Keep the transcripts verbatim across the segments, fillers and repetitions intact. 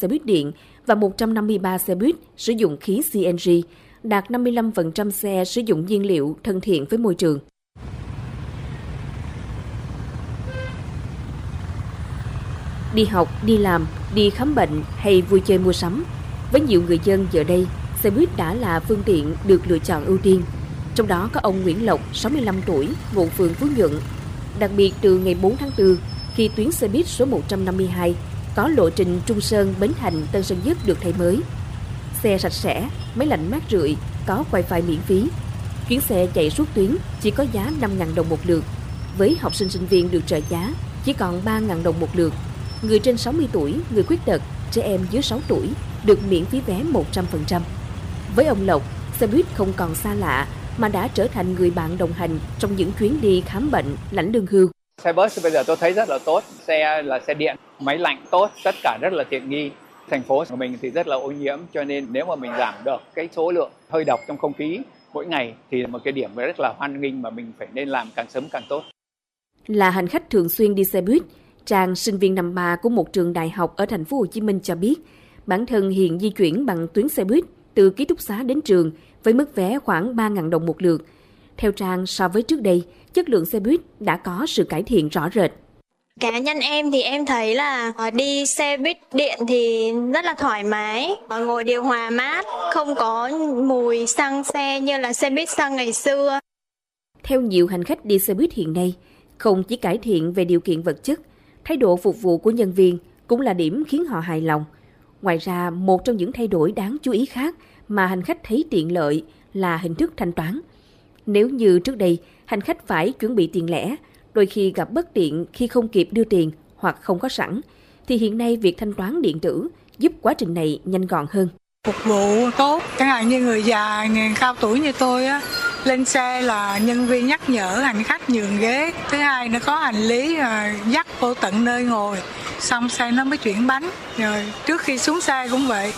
xe buýt điện và một trăm năm mươi ba xe buýt sử dụng khí xê en giê, đạt năm mươi lăm phần trăm xe sử dụng nhiên liệu thân thiện với môi trường. Đi học, đi làm, đi khám bệnh hay vui chơi mua sắm, với nhiều người dân giờ đây, xe buýt đã là phương tiện được lựa chọn ưu tiên. Trong đó có ông Nguyễn Lộc, sáu mươi lăm tuổi, ngụ phường Phú Nhuận. Đặc biệt từ ngày bốn tháng tư, khi tuyến xe buýt số một trăm năm mươi hai có lộ trình Trung Sơn, Bến Thành, Tân Sơn Nhất được thay mới. Xe sạch sẽ, máy lạnh mát rượi, có wifi miễn phí. Chuyến xe chạy suốt tuyến chỉ có giá năm nghìn đồng một lượt. Với học sinh sinh viên được trợ giá chỉ còn ba nghìn đồng một lượt. Người trên sáu mươi tuổi, người khuyết tật, trẻ em dưới sáu tuổi được miễn phí vé một trăm phần trăm. Với ông Lộc, xe buýt không còn xa lạ mà đã trở thành người bạn đồng hành trong những chuyến đi khám bệnh, lãnh lương hưu. Xe bus bây giờ tôi thấy rất là tốt, xe là xe điện, máy lạnh tốt, tất cả rất là tiện nghi. Thành phố của mình thì rất là ô nhiễm, cho nên nếu mà mình giảm được cái số lượng hơi độc trong không khí mỗi ngày thì một cái điểm rất là hoan nghênh mà mình phải nên làm càng sớm càng tốt. Là hành khách thường xuyên đi xe buýt, Trang, sinh viên năm ba của một trường đại học ở thành phố Hồ Chí Minh cho biết, bản thân hiện di chuyển bằng tuyến xe buýt từ ký túc xá đến trường với mức vé khoảng ba nghìn đồng một lượt. Theo Trang, so với trước đây, chất lượng xe buýt đã có sự cải thiện rõ rệt. Cá nhân em thì em thấy là đi xe buýt điện thì rất là thoải mái, ngồi điều hòa mát, không có mùi xăng xe như là xe buýt xăng ngày xưa. Theo nhiều hành khách đi xe buýt hiện nay, không chỉ cải thiện về điều kiện vật chất, thái độ phục vụ của nhân viên cũng là điểm khiến họ hài lòng. Ngoài ra, một trong những thay đổi đáng chú ý khác mà hành khách thấy tiện lợi là hình thức thanh toán. Nếu như trước đây, hành khách phải chuẩn bị tiền lẻ, đôi khi gặp bất tiện khi không kịp đưa tiền hoặc không có sẵn, thì hiện nay việc thanh toán điện tử giúp quá trình này nhanh gọn hơn. Phục vụ tốt, chẳng hạn như người già, người cao tuổi như tôi á, lên xe là nhân viên nhắc nhở hành khách nhường ghế. Thứ hai nó có hành lý dắt vô tận nơi ngồi, xong xe nó mới chuyển bánh. Rồi trước khi xuống xe cũng vậy.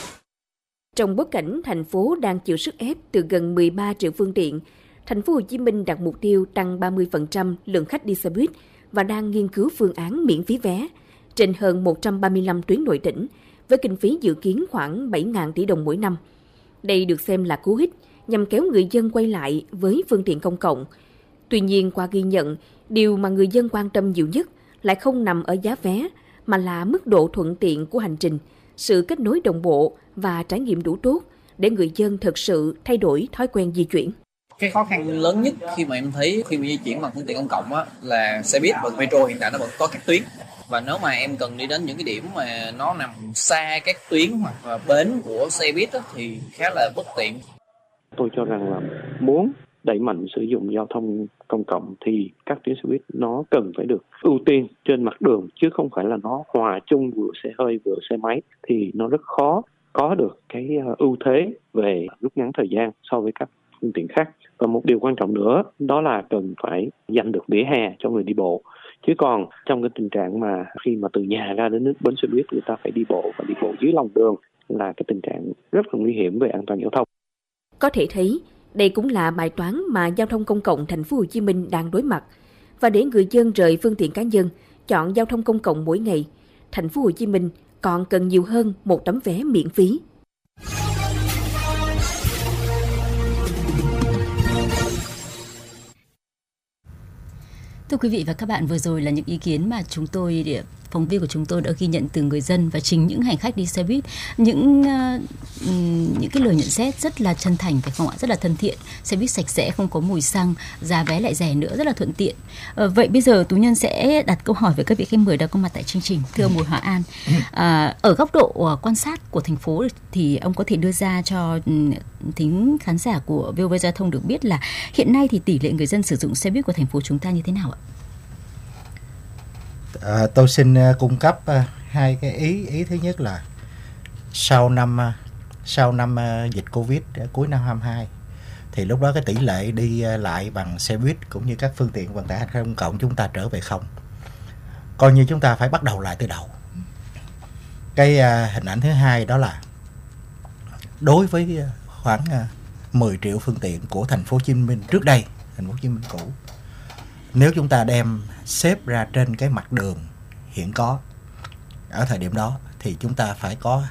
Trong bối cảnh thành phố đang chịu sức ép từ gần mười ba triệu phương tiện, thành phố Hồ Chí Minh đặt mục tiêu tăng ba mươi phần trăm lượng khách đi xe buýt và đang nghiên cứu phương án miễn phí vé trên hơn một trăm ba mươi lăm tuyến nội tỉnh với kinh phí dự kiến khoảng bảy nghìn tỷ đồng mỗi năm. Đây được xem là cú hích nhằm kéo người dân quay lại với phương tiện công cộng. Tuy nhiên, qua ghi nhận, điều mà người dân quan tâm nhiều nhất lại không nằm ở giá vé mà là mức độ thuận tiện của hành trình, sự kết nối đồng bộ và trải nghiệm đủ tốt để người dân thực sự thay đổi thói quen di chuyển. Cái khó khăn lớn nhất khi mà em thấy khi mà di chuyển bằng phương tiện công cộng á, là xe buýt và metro hiện tại nó vẫn có các tuyến. Và nếu mà em cần đi đến những cái điểm mà nó nằm xa các tuyến hoặc là bến của xe buýt á, thì khá là bất tiện. Tôi cho rằng là muốn đẩy mạnh sử dụng giao thông công cộng thì các tuyến xe buýt nó cần phải được ưu tiên trên mặt đường, chứ không phải là nó hòa chung vừa xe hơi vừa xe máy, thì nó rất khó có được cái ưu thế về rút ngắn thời gian so với các phương tiện khác. Và một điều quan trọng nữa đó là cần phải dành được vỉa hè cho người đi bộ. Chứ còn trong cái tình trạng mà khi mà từ nhà ra đến bến xe buýt người ta phải đi bộ và đi bộ dưới lòng đường là cái tình trạng rất là nguy hiểm về an toàn giao thông. Có thể thấy, đây cũng là bài toán mà giao thông công cộng thành phố Hồ Chí Minh đang đối mặt. Và để người dân rời phương tiện cá nhân, chọn giao thông công cộng mỗi ngày, thành phố Hồ Chí Minh còn cần nhiều hơn một tấm vé miễn phí. Thưa quý vị và các bạn, vừa rồi là những ý kiến mà chúng tôi, phóng viên của chúng tôi đã ghi nhận từ người dân và chính những hành khách đi xe buýt, những uh, những cái lời nhận xét rất là chân thành, phải không ạ? Rất là thân thiện. Xe buýt sạch sẽ, không có mùi xăng, giá vé lại rẻ nữa, rất là thuận tiện. Uh, vậy bây giờ Tú Nhân sẽ đặt câu hỏi với các vị khách mời đã có mặt tại chương trình. Thưa ông Bùi Hòa An, uh, ở góc độ uh, quan sát của thành phố thì ông có thể đưa ra cho um, thính khán giả của vê o vê Giao thông được biết là hiện nay thì tỷ lệ người dân sử dụng xe buýt của thành phố chúng ta như thế nào ạ? À, tôi xin uh, cung cấp uh, hai cái ý. Ý thứ nhất là sau năm uh, sau năm uh, dịch Covid uh, cuối năm hai mươi hai thì lúc đó cái tỷ lệ đi uh, lại bằng xe buýt cũng như các phương tiện vận tải hành khách công cộng chúng ta trở về không. Coi như chúng ta phải bắt đầu lại từ đầu. Cái uh, hình ảnh thứ hai đó là đối với uh, khoảng uh, mười triệu phương tiện của thành phố Hồ Chí Minh trước đây, thành phố Hồ Chí Minh cũ, nếu chúng ta đem xếp ra trên cái mặt đường hiện có ở thời điểm đó thì chúng ta phải có